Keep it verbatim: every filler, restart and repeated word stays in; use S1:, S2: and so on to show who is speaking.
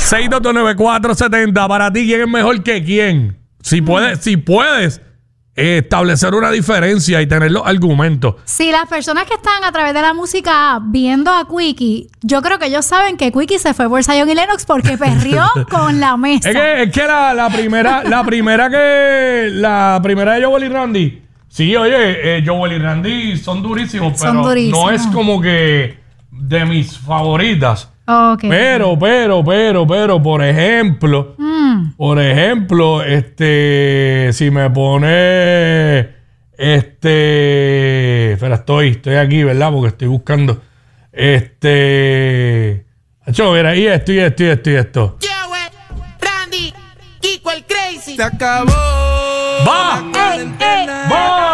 S1: seis dos dos nueve cuatro siete cero. Para ti, ¿quién es mejor que quién? Si puedes, si puedes eh, establecer una diferencia y tener los argumentos.
S2: Si las personas que están a través de la música viendo a Quickie, yo creo que ellos saben que Quickie se fue por Zion y Lennox porque perrió con la mesa.
S1: Es que, es que la, la primera, la primera que la primera de Joel y Randy. Sí, oye, eh, Joel y Randy son durísimos,
S2: Son
S1: pero
S2: durísimos.
S1: no es como que de mis favoritas.
S2: Okay.
S1: Pero, pero, pero, pero, por ejemplo,
S2: Mm.
S1: por ejemplo, este, si me pone, este, espera, estoy, estoy aquí, ¿verdad? Porque estoy buscando, este, yo, mira, y esto, y esto, y esto, y esto.
S3: Joel, Randy, Kiko el Crazy.
S4: Se acabó.
S1: ¡Va!
S4: la cuarentena.
S1: ¡Va!